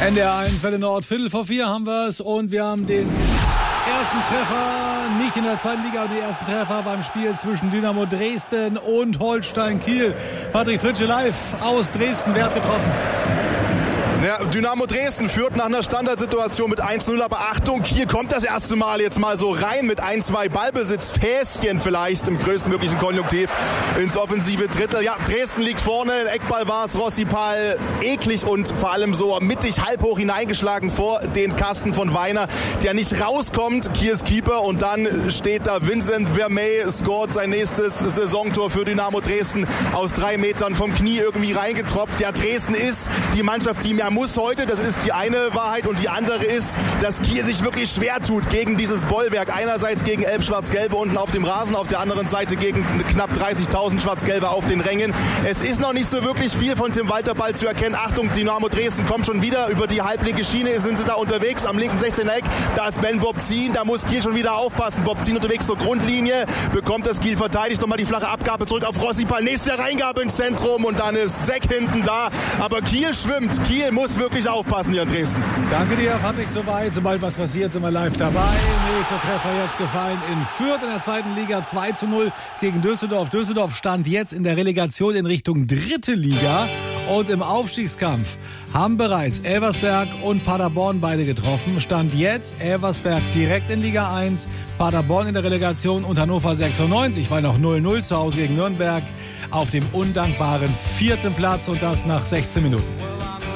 NDR1 Welle Nord, 3:45 haben wir es und wir haben den ersten Treffer, nicht in der zweiten Liga, aber die ersten Treffer beim Spiel zwischen Dynamo Dresden und Holstein Kiel. Patrick Fritsche live aus Dresden, wer hat getroffen? Ja, Dynamo Dresden führt nach einer Standardsituation mit 1-0, aber Achtung, Kiel kommt das erste Mal jetzt mal so rein mit 1-2 Ballbesitzfäschen vielleicht im größtmöglichen Konjunktiv ins offensive Drittel. Ja, Dresden liegt vorne, Eckball war es, Rossipal eklig und vor allem so mittig halb hoch hineingeschlagen vor den Kasten von Weiner, der nicht rauskommt, Kiels Keeper, und dann steht da Vincent Vermey, scoret sein nächstes Saisontor für Dynamo Dresden aus 3 Metern vom Knie irgendwie reingetropft. Ja, Dresden ist die Mannschaft, die mir muss heute, das ist die eine Wahrheit, und die andere ist, dass Kiel sich wirklich schwer tut gegen dieses Bollwerk. Einerseits gegen 11 Schwarz-Gelbe unten auf dem Rasen, auf der anderen Seite gegen knapp 30.000 Schwarz-Gelbe auf den Rängen. Es ist noch nicht so wirklich viel von Tim Walter Ball zu erkennen. Achtung, Dynamo Dresden kommt schon wieder über die halblinke Schiene, sind sie da unterwegs am linken 16er Eck. Da ist Ben Bobzin, da muss Kiel schon wieder aufpassen. Bobzin unterwegs zur Grundlinie, bekommt das Kiel verteidigt, nochmal die flache Abgabe zurück auf Rossipal. Nächste Reingabe ins Zentrum und dann ist Seck hinten da. Aber Kiel schwimmt, Kiel muss wirklich aufpassen hier in Dresden. Danke dir, Patrick, soweit. Sobald was passiert, sind wir live dabei. Nächster Treffer jetzt gefallen in Fürth in der zweiten Liga, 2-0 gegen Düsseldorf. Düsseldorf stand jetzt in der Relegation in Richtung dritte Liga und im Aufstiegskampf haben bereits Elversberg und Paderborn beide getroffen. Stand jetzt Elversberg direkt in Liga 1, Paderborn in der Relegation und Hannover 96, weil noch 0-0 zu Hause gegen Nürnberg auf dem undankbaren 4. Platz, und das nach 16 Minuten.